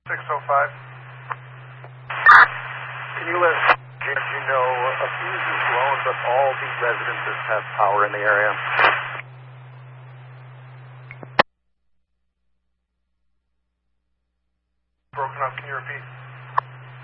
605. Can you let G know a fuse is blown, but all the residences have power in the area? Broken up, can you repeat?